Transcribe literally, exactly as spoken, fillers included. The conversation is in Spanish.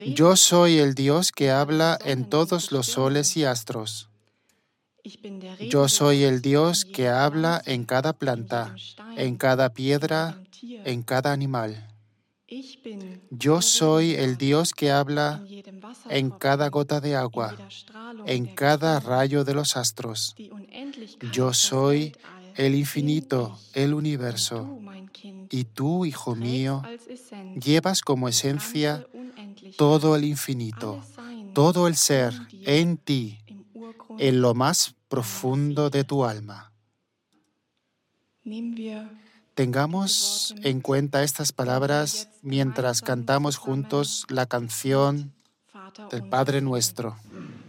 Yo soy el Dios que habla en todos los soles y astros. Yo soy el Dios que habla en cada planta, en cada piedra, en cada animal. Yo soy el Dios que habla en cada gota de agua, en cada rayo de los astros. Yo soy el infinito, el universo. Y tú, hijo mío, llevas como esencia todo el infinito, todo el ser en ti, en lo más profundo de tu alma. Tengamos en cuenta estas palabras mientras cantamos juntos la canción del Padre Nuestro.